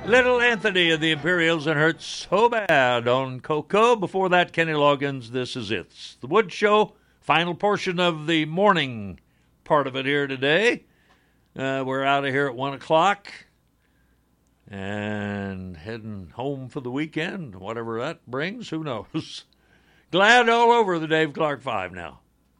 Little Anthony of the Imperials and Hurt So Bad on Coco. Before that, Kenny Loggins, This Is It. The Wood Show, final portion of the morning part of it here today. We're out of here at 1 o'clock and heading home for the weekend, whatever that brings, who knows. Glad all over the Dave Clark 5 now.